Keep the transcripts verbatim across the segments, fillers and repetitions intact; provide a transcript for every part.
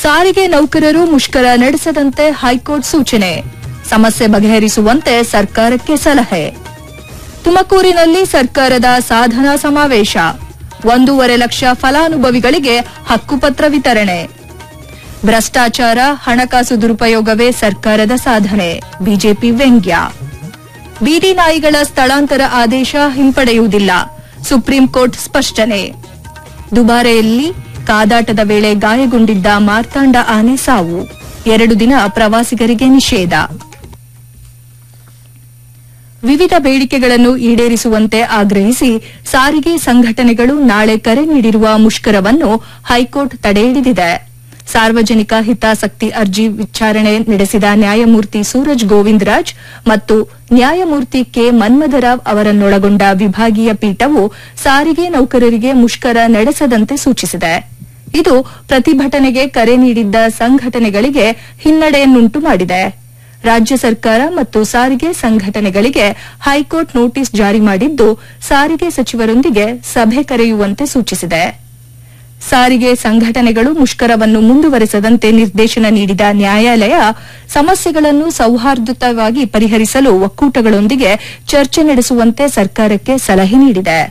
ಸಾರಿಗೆ ನೌಕರರು ಮುಷ್ಕರ ನಡೆಸದಂತೆ ಹೈಕೋರ್ಟ್ ಸೂಚನೆ, ಸಮಸ್ಯೆ ಬಗೆಹರಿಸುವಂತೆ ಸರ್ಕಾರಕ್ಕೆ ಸಲಹೆ. ತುಮಕೂರಿನಲ್ಲಿ ಸರ್ಕಾರದ ಸಾಧನಾ ಸಮಾವೇಶ, ಒಂದೂವರೆ ಲಕ್ಷ ಫಲಾನುಭವಿಗಳಿಗೆ ಹಕ್ಕುಪತ್ರ ವಿತರಣೆ. ಭ್ರಷ್ಟಾಚಾರ, ಹಣಕಾಸು ದುರುಪಯೋಗವೇ ಸರ್ಕಾರದ ಸಾಧನೆ, ಬಿಜೆಪಿ ವ್ಯಂಗ್ಯ. ಬೀದಿ ನಾಯಿಗಳ ಸ್ಥಳಾಂತರ ಆದೇಶ ಹಿಂಪಡೆಯುವುದಿಲ್ಲ, ಸುಪ್ರೀಂ ಕೋರ್ಟ್ ಸ್ಪಷ್ಟನೆ. ದುಬಾರೆಯಲ್ಲಿ ಕಾದಾಟದ ವೇಳೆ ಗಾಯಗೊಂಡಿದ್ದ ಮಾರ್ತಾಂಡ ಆನೆ ಸಾವು, ಎರಡು ದಿನ ಪ್ರವಾಸಿಗರಿಗೆ ನಿಷೇಧ. ವಿವಿಧ ಬೇಡಿಕೆಗಳನ್ನು ಈಡೇರಿಸುವಂತೆ ಆಗ್ರಹಿಸಿ ಸಾರಿಗೆ ಸಂಘಟನೆಗಳು ನಾಳೆ ಕರೆ ನೀಡಿರುವ ಮುಷ್ಕರವನ್ನು ಹೈಕೋರ್ಟ್ ತಡೆಹಿಡಿದಿದೆ. ಸಾರ್ವಜನಿಕ ಹಿತಾಸಕ್ತಿ ಅರ್ಜಿ ವಿಚಾರಣೆ ನಡೆಸಿದ ನ್ಯಾಯಮೂರ್ತಿ ಸೂರಜ್ ಗೋವಿಂದರಾಜ್ ಮತ್ತು ನ್ಯಾಯಮೂರ್ತಿ ಕೆ ಮನ್ಮಥರಾವ್ ಅವರನ್ನೊಳಗೊಂಡ ವಿಭಾಗೀಯ ಪೀಠವು ಸಾರಿಗೆ ನೌಕರರಿಗೆ ಮುಷ್ಕರ ನಡೆಸದಂತೆ ಸೂಚಿಸಿದೆ. ಇದು ಪ್ರತಿಭಟನೆಗೆ ಕರೆ ನೀಡಿದ್ದ ಸಂಘಟನೆಗಳಿಗೆ ಹಿನ್ನಡೆಯನ್ನುಂಟು ಮಾಡಿದೆ. ರಾಜ್ಯ ಸರ್ಕಾರ ಮತ್ತು ಸಾರಿಗೆ ಸಂಘಟನೆಗಳಿಗೆ ಹೈಕೋರ್ಟ್ ನೋಟಿಸ್ ಜಾರಿ ಮಾಡಿದ್ದು ಸಾರಿಗೆ ಸಚಿವರೊಂದಿಗೆ ಸಭೆ ಕರೆಯುವಂತೆ ಸೂಚಿಸಿದೆ. ಸಾರಿಗೆ ಸಂಘಟನೆಗಳು ಮುಷ್ಕರವನ್ನು ಮುಂದುವರೆಸದಂತೆ ನಿರ್ದೇಶನ ನೀಡಿದ ನ್ಯಾಯಾಲಯ ಸಮಸ್ಯೆಗಳನ್ನು ಸೌಹಾರ್ದಯುತವಾಗಿ ಪರಿಹರಿಸಲು ಒಕ್ಕೂಟಗಳೊಂದಿಗೆ ಚರ್ಚೆ ನಡೆಸುವಂತೆ ಸರ್ಕಾರಕ್ಕೆ ಸಲಹೆ ನೀಡಿದೆ.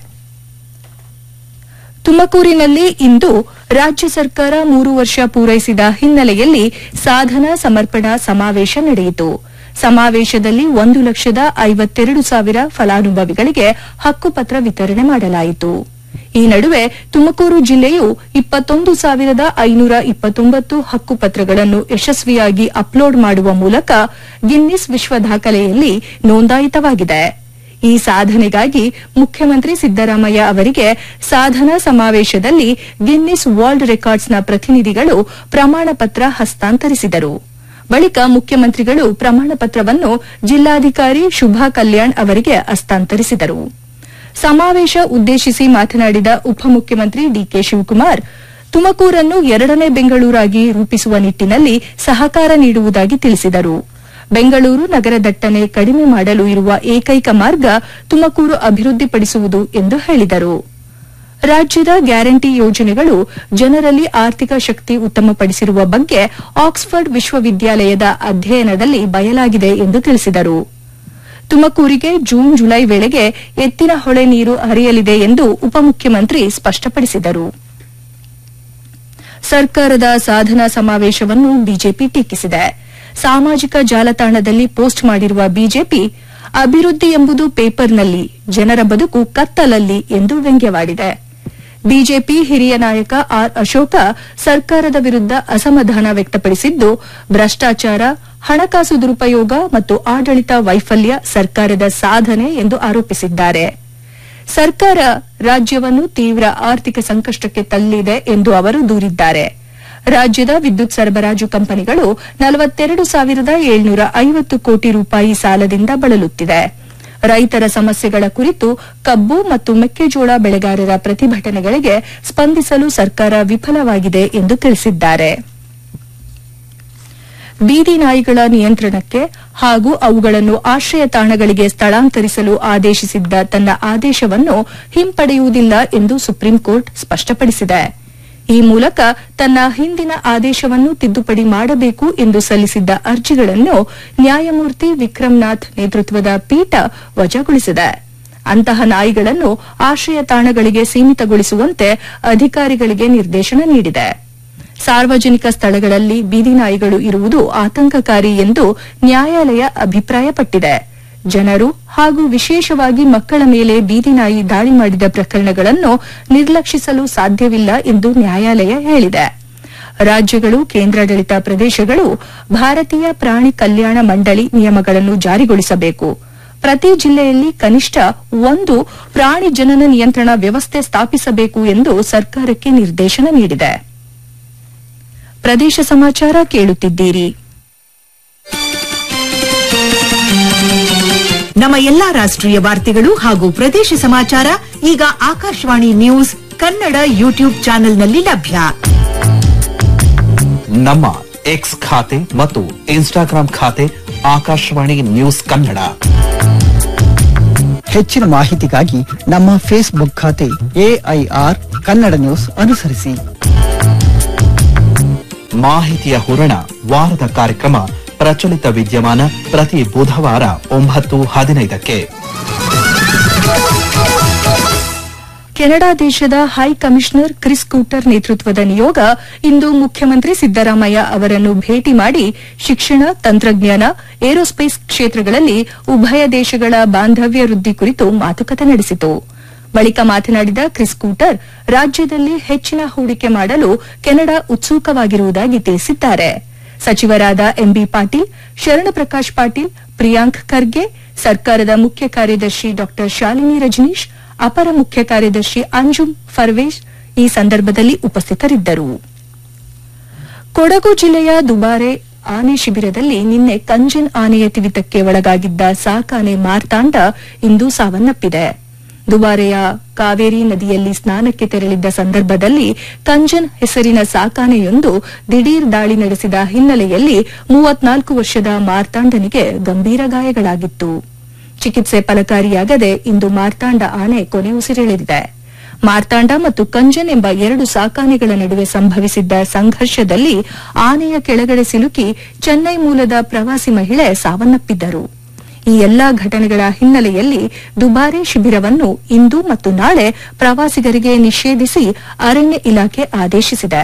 ತುಮಕೂರಿನಲ್ಲಿ ಇಂದು ರಾಜ್ಯ ಸರ್ಕಾರ ಮೂರು ವರ್ಷ ಪೂರೈಸಿದ ಹಿನ್ನೆಲೆಯಲ್ಲಿ ಸಾಧನಾ ಸಮರ್ಪಣಾ ಸಮಾವೇಶ ನಡೆಯಿತು. ಸಮಾವೇಶದಲ್ಲಿ ಒಂದು ಲಕ್ಷದ ಐವತ್ತೆರಡು ಸಾವಿರ ಫಲಾನುಭವಿಗಳಿಗೆ ಹಕ್ಕುಪತ್ರ ವಿತರಣೆ ಮಾಡಲಾಯಿತು. ಈ ನಡುವೆ ತುಮಕೂರು ಜಿಲ್ಲೆಯು ಇಪ್ಪತ್ತೊಂದು ಸಾವಿರದ ಐನೂರ ಇಪ್ಪತ್ತೊಂಬತ್ತು ಹಕ್ಕುಪತ್ರಗಳನ್ನು ಯಶಸ್ವಿಯಾಗಿ ಅಪ್ಲೋಡ್ ಮಾಡುವ ಮೂಲಕ ಗಿನ್ನಿಸ್ ವಿಶ್ವ ದಾಖಲೆಯಲ್ಲಿ ನೋಂದಾಯಿತವಾಗಿದೆ. ಈ ಸಾಧನೆಗಾಗಿ ಮುಖ್ಯಮಂತ್ರಿ ಸಿದ್ದರಾಮಯ್ಯ ಅವರಿಗೆ ಸಾಧನಾ ಸಮಾವೇಶದಲ್ಲಿ ಗಿನ್ನಿಸ್ ವರ್ಲ್ಡ್ ರೆಕಾರ್ಡ್ಸ್ನ ಪ್ರತಿನಿಧಿಗಳು ಪ್ರಮಾಣ ಪತ್ರ ಹಸ್ತಾಂತರಿಸಿದರು. ಬಳಿಕ ಮುಖ್ಯಮಂತ್ರಿಗಳು ಪ್ರಮಾಣ ಪತ್ರವನ್ನು ಜಿಲ್ಲಾಧಿಕಾರಿ ಶುಭಾ ಕಲ್ಯಾಣ್ ಅವರಿಗೆ ಹಸ್ತಾಂತರಿಸಿದರು. ಸಮಾವೇಶ ಉದ್ದೇಶಿಸಿ ಮಾತನಾಡಿದ ಉಪಮುಖ್ಯಮಂತ್ರಿ ಡಿಕೆ ಶಿವಕುಮಾರ್, ತುಮಕೂರನ್ನು ಎರಡನೇ ಬೆಂಗಳೂರಾಗಿ ರೂಪಿಸುವ ನಿಟ್ಟಿನಲ್ಲಿ ಸಹಕಾರ ನೀಡುವುದಾಗಿ ತಿಳಿಸಿದರು. ಬೆಂಗಳೂರು ನಗರ ದಟ್ಟಣೆ ಕಡಿಮೆ ಮಾಡಲು ಇರುವ ಏಕೈಕ ಮಾರ್ಗ ತುಮಕೂರು ಅಭಿವೃದ್ಧಿಪಡಿಸುವುದು ಎಂದು ಹೇಳಿದರು. ರಾಜ್ಯದ ಗ್ಯಾರಂಟಿ ಯೋಜನೆಗಳು ಜನರಲ್ಲಿ ಆರ್ಥಿಕ ಶಕ್ತಿ ಉತ್ತಮಪಡಿಸಿರುವ ಬಗ್ಗೆ ಆಕ್ಸ್ಫರ್ಡ್ ವಿಶ್ವವಿದ್ಯಾಲಯದ ಅಧ್ಯಯನದಲ್ಲಿ ಬಯಲಾಗಿದೆ ಎಂದು ತಿಳಿಸಿದರು. ತುಮಕೂರಿಗೆ ಜೂನ್ ಜುಲೈ ವೇಳೆಗೆ ಎತ್ತಿನ ಹೊಳೆ ನೀರು ಹರಿಯಲಿದೆ ಎಂದು ಉಪಮುಖ್ಯಮಂತ್ರಿ ಸ್ಪಷ್ಟಪಡಿಸಿದರು. ಸರ್ಕಾರದ ಸಾಧನಾ ಸಮಾವೇಶವನ್ನು ಬಿಜೆಪಿ ಟೀಕಿಸಿದೆ. ಸಾಮಾಜಿಕ ಜಾಲತಾಣದಲ್ಲಿ ಪೋಸ್ಟ್ ಮಾಡಿರುವ ಬಿಜೆಪಿ, ಅಭಿವೃದ್ಧಿ ಎಂಬುದು ಪೇಪರ್ನಲ್ಲಿ, ಜನರ ಬದುಕು ಕತ್ತಲಲ್ಲಿ ಎಂದು ವ್ಯಂಗ್ಯವಾಡಿದೆ. ಬಿಜೆಪಿ ಹಿರಿಯ ನಾಯಕ ಆರ್ ಅಶೋಕ ಸರ್ಕಾರದ ವಿರುದ್ದ ಅಸಮಾಧಾನ ವ್ಯಕ್ತಪಡಿಸಿದ್ದು, ಭ್ರಷ್ಟಾಚಾರ, ಹಣಕಾಸು ದುರುಪಯೋಗ ಮತ್ತು ಆಡಳಿತ ವೈಫಲ್ಯ ಸರ್ಕಾರದ ಸಾಧನೆ ಎಂದು ಆರೋಪಿಸಿದ್ದಾರೆ. ಸರ್ಕಾರ ರಾಜ್ಯವನ್ನು ತೀವ್ರ ಆರ್ಥಿಕ ಸಂಕಷ್ಟಕ್ಕೆ ತಳ್ಳಿದೆ ಎಂದು ಅವರು ದೂರಿದ್ದಾರೆ. ರಾಜ್ಯದ ವಿದ್ಯುತ್ ಸರಬರಾಜು ಕಂಪನಿಗಳು ನಲವತ್ತೆರಡು ಸಾವಿರದ ಏಳ್ನೂರ ಐವತ್ತು ಕೋಟಿ ರೂಪಾಯಿ ಸಾಲದಿಂದ ಬಳಲುತ್ತಿದೆ. ರೈತರ ಸಮಸ್ಯೆಗಳ ಕುರಿತು ಕಬ್ಬು ಮತ್ತು ಮೆಕ್ಕೆಜೋಳ ಬೆಳೆಗಾರರ ಪ್ರತಿಭಟನೆಗಳಿಗೆ ಸ್ಪಂದಿಸಲು ಸರ್ಕಾರ ವಿಫಲವಾಗಿದೆ ಎಂದು ತಿಳಿಸಿದ್ದಾರೆ. ಬೀದಿ ನಾಯಿಗಳ ನಿಯಂತ್ರಣಕ್ಕೆ ಹಾಗೂ ಅವುಗಳನ್ನು ಆಶ್ರಯ ತಾಣಗಳಿಗೆ ಸ್ಥಳಾಂತರಿಸಲು ಆದೇಶಿಸಿದ್ದ ತನ್ನ ಆದೇಶವನ್ನು ಹಿಂಪಡೆಯುವುದಿಲ್ಲ ಎಂದು ಸುಪ್ರೀಂ ಕೋರ್ಟ್ ಸ್ಪಷ್ಟಪಡಿಸಿದೆ. ಈ ಮೂಲಕ ತನ್ನ ಹಿಂದಿನ ಆದೇಶವನ್ನು ತಿದ್ದುಪಡಿ ಮಾಡಬೇಕು ಎಂದು ಸಲ್ಲಿಸಿದ್ದ ಅರ್ಜಿಗಳನ್ನು ನ್ಯಾಯಮೂರ್ತಿ ವಿಕ್ರಮ್ನಾಥ್ ನೇತೃತ್ವದ ಪೀಠ ವಜಾಗೊಳಿಸಿದೆ. ಅಂತಹ ನಾಯಿಗಳನ್ನು ಆಶ್ರಯ ತಾಣಗಳಿಗೆ ಸೀಮಿತಗೊಳಿಸುವಂತೆ ಅಧಿಕಾರಿಗಳಿಗೆ ನಿರ್ದೇಶನ ನೀಡಿದೆ. ಸಾರ್ವಜನಿಕ ಸ್ಥಳಗಳಲ್ಲಿ ಬೀದಿ ನಾಯಿಗಳು ಇರುವುದು ಆತಂಕಕಾರಿ ಎಂದು ನ್ಯಾಯಾಲಯ ಅಭಿಪ್ರಾಯಪಟ್ಟಿದೆ. ಜನರು ಹಾಗೂ ವಿಶೇಷವಾಗಿ ಮಕ್ಕಳ ಮೇಲೆ ಬೀದಿ ನಾಯಿ ದಾಳಿ ಮಾಡಿದ ಪ್ರಕರಣಗಳನ್ನು ನಿರ್ಲಕ್ಷಿಸಲು ಸಾಧ್ಯವಿಲ್ಲ ಎಂದು ನ್ಯಾಯಾಲಯ ಹೇಳಿದೆ. ರಾಜ್ಯಗಳು, ಕೇಂದ್ರಾಡಳಿತ ಪ್ರದೇಶಗಳು ಭಾರತೀಯ ಪ್ರಾಣಿ ಕಲ್ಯಾಣ ಮಂಡಳಿ ನಿಯಮಗಳನ್ನು ಜಾರಿಗೊಳಿಸಬೇಕು. ಪ್ರತಿ ಜಿಲ್ಲೆಯಲ್ಲಿ ಕನಿಷ್ಠ ಒಂದು ಪ್ರಾಣಿ ಜನನ ನಿಯಂತ್ರಣ ವ್ಯವಸ್ಥೆ ಸ್ಥಾಪಿಸಬೇಕು ಎಂದು ಸರ್ಕಾರಕ್ಕೆ ನಿರ್ದೇಶನ ನೀಡಿದೆ. ಪ್ರದೇಶ ಸಮಾಚಾರ ಕೇಳುತ್ತಿದ್ದೀರಿ. ನಮ್ಮ ಎಲ್ಲಾ ರಾಷ್ಟ್ರೀಯ ವಾರ್ತೆಗಳು ಹಾಗೂ ಪ್ರದೇಶ ಸಮಾಚಾರ ಈಗ ಆಕಾಶವಾಣಿ ನ್ಯೂಸ್ ಕನ್ನಡ ಯೂಟ್ಯೂಬ್ ಚಾನೆಲ್ನಲ್ಲಿ ಲಭ್ಯ. ನಮ್ಮ ಎಕ್ಸ್ ಖಾತೆ ಮತ್ತು ಇನ್ಸ್ಟಾಗ್ರಾಂ ಖಾತೆ ಆಕಾಶವಾಣಿ ನ್ಯೂಸ್ ಕನ್ನಡ. ಹೆಚ್ಚಿನ ಮಾಹಿತಿಗಾಗಿ ನಮ್ಮ ಫೇಸ್ಬುಕ್ ಖಾತೆ ಎಐಆರ್ ಕನ್ನಡ ನ್ಯೂಸ್ ಅನುಸರಿಸಿ. ಮಾಹಿತಿಯ ಹೂರಣ ವಾರದ ಕಾರ್ಯಕ್ರಮ ಪ್ರಚಲಿತ ವಿದ್ಯಮಾನ ಪ್ರತಿ ಬುಧವಾರ ಒಂಬತ್ತು ಹದಿನೈದಕ್ಕೆ. ಕೆನಡಾ ದೇಶದ ಹೈ ಕಮಿಷನರ್ ಕ್ರಿಸ್ ಕೂಟರ್ ನೇತೃತ್ವದ ನಿಯೋಗ ಇಂದು ಮುಖ್ಯಮಂತ್ರಿ ಸಿದ್ದರಾಮಯ್ಯ ಅವರನ್ನು ಭೇಟಿ ಮಾಡಿ ಶಿಕ್ಷಣ, ತಂತ್ರಜ್ಞಾನ, ಏರೋಸ್ಪೇಸ್ ಕ್ಷೇತ್ರಗಳಲ್ಲಿ ಉಭಯ ದೇಶಗಳ ಬಾಂಧವ್ಯ ವೃದ್ಧಿ ಕುರಿತು ಮಾತುಕತೆ ನಡೆಸಿತು. ಬಳಿಕ ಮಾತನಾಡಿದ ಕ್ರಿಸ್ ಕೂಟರ್, ರಾಜ್ಯದಲ್ಲಿ ಹೆಚ್ಚಿನ ಹೂಡಿಕೆ ಮಾಡಲು ಕೆನಡಾ ಉತ್ಸುಕವಾಗಿರುವುದಾಗಿ ತಿಳಿಸಿದ್ದಾರೆ. ಸಚಿವರಾದ ಎಂಬಿ ಪಾಟೀಲ್, ಶರಣಪ್ರಕಾಶ್ ಪಾಟೀಲ್, ಪ್ರಿಯಾಂಕ್ ಖರ್ಗೆ, ಸರ್ಕಾರದ ಮುಖ್ಯ ಕಾರ್ಯದರ್ಶಿ ಡಾ ಶಾಲಿನಿ ರಜನೀಶ್, ಅಪರ ಮುಖ್ಯ ಕಾರ್ಯದರ್ಶಿ ಅಂಜುಮ್ ಫರ್ವೇಶ್ ಈ ಸಂದರ್ಭದಲ್ಲಿ ಉಪಸ್ಥಿತರಿದ್ದರು. ಕೊಡಗು ಜಿಲ್ಲೆಯ ದುಬಾರೆ ಆನೆ ಶಿಬಿರದಲ್ಲಿ ನಿನ್ನೆ ಕಂಜನ್ ಆನೆಯ ತಿವಿತಕ್ಕೆ ಒಳಗಾಗಿದ್ದ ಸಾಕಾನೆ ಮಾರ್ತಾಂಡ ಇಂದು ಸಾವನ್ನಪ್ಪಿದೆ. ದುಬಾರೆಯ ಕಾವೇರಿ ನದಿಯಲ್ಲಿ ಸ್ನಾನಕ್ಕೆ ತೆರಳಿದ್ದ ಸಂದರ್ಭದಲ್ಲಿ ಕಂಜನ್ ಹೆಸರಿನ ಸಾಕಾನೆಯೊಂದು ದಿಢೀರ್ ದಾಳಿ ನಡೆಸಿದ ಹಿನ್ನೆಲೆಯಲ್ಲಿ ಮೂವತ್ನಾಲ್ಕು ವರ್ಷದ ಮಾರ್ತಾಂಡನಿಗೆ ಗಂಭೀರ ಗಾಯಗಳಾಗಿತ್ತು. ಚಿಕಿತ್ಸೆ ಫಲಕಾರಿಯಾಗದೆ ಇಂದು ಮಾರ್ತಾಂಡ ಆನೆ ಕೊನೆಯುಸಿರೆಳೆದಿದೆ. ಮಾರ್ತಾಂಡ ಮತ್ತು ಕಂಜನ್ ಎಂಬ ಎರಡು ಸಾಕಾನೆಗಳ ನಡುವೆ ಸಂಭವಿಸಿದ್ದ ಸಂಘರ್ಷದಲ್ಲಿ ಆನೆಯ ಕೆಳಗಡೆ ಸಿಲುಕಿ ಚೆನ್ನೈ ಮೂಲದ ಪ್ರವಾಸಿ ಮಹಿಳೆ ಸಾವನ್ನಪ್ಪಿದ್ದರು. ಈ ಎಲ್ಲಾ ಘಟನೆಗಳ ಹಿನ್ನೆಲೆಯಲ್ಲಿ ದುಬಾರೆ ಶಿಬಿರವನ್ನು ಇಂದು ಮತ್ತು ನಾಳೆ ಪ್ರವಾಸಿಗರಿಗೆ ನಿಷೇಧಿಸಿ ಅರಣ್ಯ ಇಲಾಖೆ ಆದೇಶಿಸಿದೆ.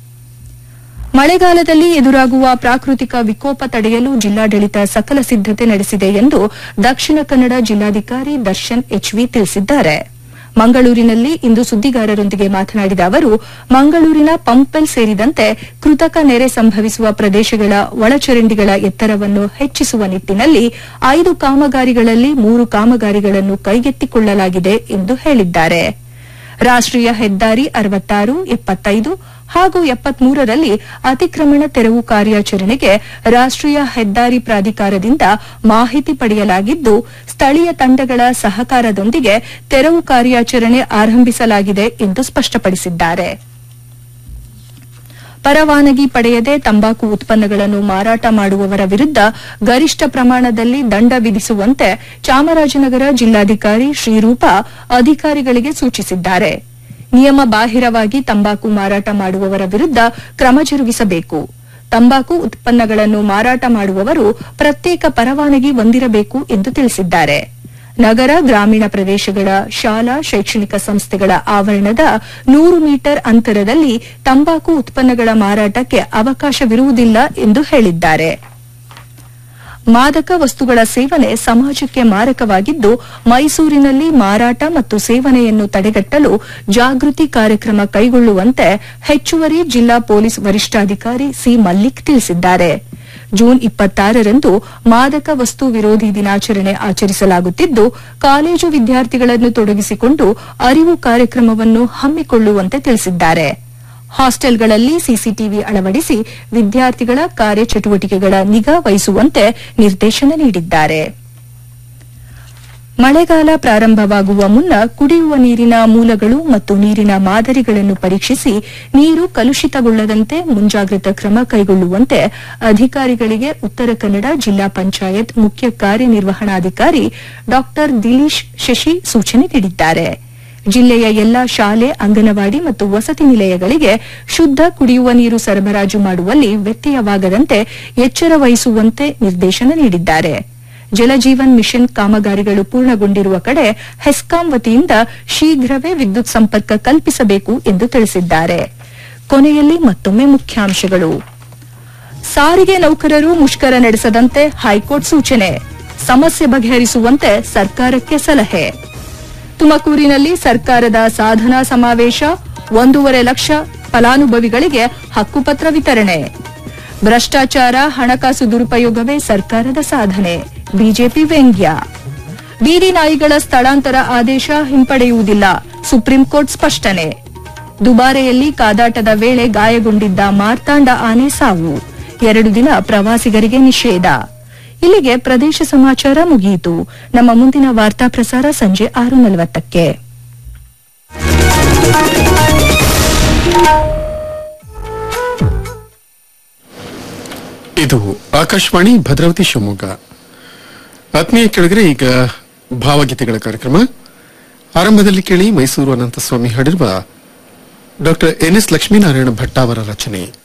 ಮಳೆಗಾಲದಲ್ಲಿ ಎದುರಾಗುವ ಪ್ರಾಕೃತಿಕ ವಿಕೋಪ ತಡೆಯಲು ಜಿಲ್ಲಾಡಳಿತ ಸಕಲ ಸಿದ್ದತೆ ನಡೆಸಿದೆ ಎಂದು ದಕ್ಷಿಣ ಕನ್ನಡ ಜಿಲ್ಲಾಧಿಕಾರಿ ದರ್ಶನ್ ಎಚ್ವಿ ತಿಳಿಸಿದ್ದಾರೆ. ಮಂಗಳೂರಿನಲ್ಲಿ ಇಂದು ಸುದ್ದಿಗಾರರೊಂದಿಗೆ ಮಾತನಾಡಿದ ಅವರು, ಮಂಗಳೂರಿನ ಪಂಪೆಲ್ ಸೇರಿದಂತೆ ಕೃತಕ ನೆರೆ ಸಂಭವಿಸುವ ಪ್ರದೇಶಗಳ ಒಳಚರಂಡಿಗಳ ಎತ್ತರವನ್ನು ಹೆಚ್ಚಿಸುವ ನಿಟ್ಟಿನಲ್ಲಿ ಐದು ಕಾಮಗಾರಿಗಳಲ್ಲಿ ಮೂರು ಕಾಮಗಾರಿಗಳನ್ನು ಕೈಗೆತ್ತಿಕೊಳ್ಳಲಾಗಿದೆ ಎಂದು ಹೇಳಿದ್ದಾರೆ. ರಾಷ್ಟೀಯ ಹೆದ್ದಾರಿ ಅರವತ್ತಾರು, ಎಪ್ಪತ್ತೈದು ಹಾಗೂ ಎಪ್ಪತ್ಮೂರರಲ್ಲಿ ಅತಿಕ್ರಮಣ ತೆರವು ಕಾರ್ಯಾಚರಣೆಗೆ ರಾಷ್ಟೀಯ ಹೆದ್ದಾರಿ ಪ್ರಾಧಿಕಾರದಿಂದ ಮಾಹಿತಿ ಪಡೆಯಲಾಗಿದ್ದು, ಸ್ಥಳೀಯ ತಂಡಗಳ ಸಹಕಾರದೊಂದಿಗೆ ತೆರವು ಕಾರ್ಯಾಚರಣೆ ಆರಂಭಿಸಲಾಗಿದೆ ಎಂದು ಸ್ಪಷ್ಟಪಡಿಸಿದ್ದಾರೆ. ಪರವಾನಗಿ ಪಡೆಯದೆ ತಂಬಾಕು ಉತ್ಪನ್ನಗಳನ್ನು ಮಾರಾಟ ಮಾಡುವವರ ವಿರುದ್ದ ಗರಿಷ್ಠ ಪ್ರಮಾಣದಲ್ಲಿ ದಂಡ ವಿಧಿಸುವಂತೆ ಚಾಮರಾಜನಗರ ಜಿಲ್ಲಾಧಿಕಾರಿ ಶ್ರೀರೂಪಾ ಅಧಿಕಾರಿಗಳಿಗೆ ಸೂಚಿಸಿದ್ದಾರೆ. ನಿಯಮ ಬಾಹಿರವಾಗಿ ತಂಬಾಕು ಮಾರಾಟ ಮಾಡುವವರ ವಿರುದ್ದ ಕ್ರಮ ಜರುಗಿಸಬೇಕು. ತಂಬಾಕು ಉತ್ಪನ್ನಗಳನ್ನು ಮಾರಾಟ ಮಾಡುವವರು ಪ್ರತ್ಯೇಕ ಪರವಾನಗಿ ಹೊಂದಿರಬೇಕು ಎಂದು ತಿಳಿಸಿದ್ದಾರೆ. ನಗರ, ಗ್ರಾಮೀಣ ಪ್ರದೇಶಗಳ ಶಾಲಾ, ಶೈಕ್ಷಣಿಕ ಸಂಸ್ಥೆಗಳ ಆವರಣದ ನೂರು ಮೀಟರ್ ಅಂತರದಲ್ಲಿ ತಂಬಾಕು ಉತ್ಪನ್ನಗಳ ಮಾರಾಟಕ್ಕೆ ಅವಕಾಶವಿರುವುದಿಲ್ಲ ಎಂದು ಹೇಳಿದ್ದಾರೆ. ಮಾದಕ ವಸ್ತುಗಳ ಸೇವನೆ ಸಮಾಜಕ್ಕೆ ಮಾರಕವಾಗಿದ್ದು, ಮೈಸೂರಿನಲ್ಲಿ ಮಾರಾಟ ಮತ್ತು ಸೇವನೆಯನ್ನು ತಡೆಗಟ್ಟಲು ಜಾಗೃತಿ ಕಾರ್ಯಕ್ರಮ ಕೈಗೊಳ್ಳುವಂತೆ ಹೆಚ್ಚುವರಿ ಜಿಲ್ಲಾ ಪೊಲೀಸ್ ವರಿಷ್ಠಾಧಿಕಾರಿ ಸಿ ಮಲ್ಲಿಕ್ ತಿಳಿಸಿದ್ದಾರೆ. ಜೂನ್ ಇಪ್ಪತ್ತಾರರಂದು ಮಾದಕ ವಸ್ತು ವಿರೋಧಿ ದಿನಾಚರಣೆ ಆಚರಿಸಲಾಗುತ್ತಿದ್ದು, ಕಾಲೇಜು ವಿದ್ಯಾರ್ಥಿಗಳನ್ನು ತೊಡಗಿಸಿಕೊಂಡು ಅರಿವು ಕಾರ್ಯಕ್ರಮವನ್ನು ಹಮ್ಮಿಕೊಳ್ಳುವಂತೆ ತಿಳಿಸಿದ್ದಾರೆ. ಹಾಸ್ಟೆಲ್ಗಳಲ್ಲಿ ಸಿಸಿಟಿವಿ ಅಳವಡಿಸಿ ವಿದ್ಯಾರ್ಥಿಗಳ ಕಾರ್ಯಚಟುವಟಿಕೆಗಳ ನಿಗಾ ವಹಿಸುವಂತೆ ನಿರ್ದೇಶನ ನೀಡಿದ್ದಾರೆ. ಮಳೆಗಾಲ ಪ್ರಾರಂಭವಾಗುವ ಮುನ್ನ ಕುಡಿಯುವ ನೀರಿನ ಮೂಲಗಳು ಮತ್ತು ನೀರಿನ ಮಾದರಿಗಳನ್ನು ಪರೀಕ್ಷಿಸಿ ನೀರು ಕಲುಷಿತಗೊಳ್ಳದಂತೆ ಮುಂಜಾಗ್ರತಾ ಕ್ರಮ ಕೈಗೊಳ್ಳುವಂತೆ ಅಧಿಕಾರಿಗಳಿಗೆ ಉತ್ತರ ಕನ್ನಡ ಜಿಲ್ಲಾ ಪಂಚಾಯತ್ ಮುಖ್ಯ ಕಾರ್ಯನಿರ್ವಹಣಾಧಿಕಾರಿ ಡಾ ದಿಲೀಶ್ ಶಶಿ ಸೂಚನೆ ನೀಡಿದ್ದಾರೆ. ಜಿಲ್ಲೆಯ ಎಲ್ಲಾ ಶಾಲೆ, ಅಂಗನವಾಡಿ ಮತ್ತು ವಸತಿ ನಿಲಯಗಳಿಗೆ ಶುದ್ದ ಕುಡಿಯುವ ನೀರು ಸರಬರಾಜು ಮಾಡುವಲ್ಲಿ ವ್ಯತ್ಯಯವಾಗದಂತೆ ಎಚ್ಚರ ವಹಿಸುವಂತೆ ನಿರ್ದೇಶನ ನೀಡಿದ್ದಾರೆ. ಜಲಜೀವನ್ ಮಿಷನ್ ಕಾಮಗಾರಿಗಳು ಪೂರ್ಣಗೊಂಡಿರುವ ಕಡೆ ಹೆಸ್ಕಾಂ ವತಿಯಿಂದ ಶೀಘ್ರವೇ ವಿದ್ಯುತ್ ಸಂಪರ್ಕ ಕಲ್ಪಿಸಬೇಕು ಎಂದು ತಿಳಿಸಿದ್ದಾರೆ. ಕೊನೆಯಲ್ಲಿ ಮತ್ತೊಮ್ಮೆ ಮುಖ್ಯಾಂಶಗಳು. ಸಾರಿಗೆ ನೌಕರರು ಮುಷ್ಕರ ನಡೆಸದಂತೆ ಹೈಕೋರ್ಟ್ ಸೂಚನೆ, ಸಮಸ್ಯೆ ಬಗೆಹರಿಸುವಂತೆ ಸರ್ಕಾರಕ್ಕೆ ಸಲಹೆ. ತುಮಕೂರಿನಲ್ಲಿ ಸರ್ಕಾರದ ಸಾಧನಾ ಸಮಾವೇಶ, ಒಂದೂವರೆ ಲಕ್ಷ ಫಲಾನುಭವಿಗಳಿಗೆ ಹಕ್ಕುಪತ್ರ ವಿತರಣೆ. ಭ್ರಷ್ಟಾಚಾರ, ಹಣಕಾಸು ದುರುಪಯೋಗವೇ ಸರ್ಕಾರದ ಸಾಧನೆ, ಬಿಜೆಪಿ ವ್ಯಂಗ್ಯ. ಬೀದಿ ನಾಯಿಗಳ ಸ್ಥಳಾಂತರ ಆದೇಶ ಹಿಂಪಡೆಯುವುದಿಲ್ಲ, ಸುಪ್ರೀಂಕೋರ್ಟ್ ಸ್ಪಷ್ಟನೆ. ದುಬಾರೆಯಲ್ಲಿ ಕಾದಾಟದ ವೇಳೆ ಗಾಯಗೊಂಡಿದ್ದ ಮಾರ್ತಾಂಡ ಆನೆ ಸಾವು, ಎರಡು ದಿನ ಪ್ರವಾಸಿಗರಿಗೆ ನಿಷೇಧ. ಇಲ್ಲಿಗೆ ಪ್ರದೇಶ ಸಮಾಚಾರ ಮುಗಿಯಿತು. ನಮ್ಮ ಮುಂದಿನ ವಾರ್ತಾ ಪ್ರಸಾರ ಸಂಜೆ ಆರು ನಲವತ್ತಕ್ಕೆ. ಇದು ಆಕಾಶವಾಣಿ ಭದ್ರಾವತಿ ಶಿವಮೊಗ್ಗ. ಆತ್ಮೀಯ ಕೆಳಗರೆ, ಈಗ ಭಾವಗೀತೆಗಳ ಕಾರ್ಯಕ್ರಮ. ಆರಂಭದಲ್ಲಿ ಕೇಳಿ ಮೈಸೂರು ಅನಂತಸ್ವಾಮಿ ಹಾಡಿರುವ doctor N S Lakshminarayana Bhat ಅವರ ರಚನೆ.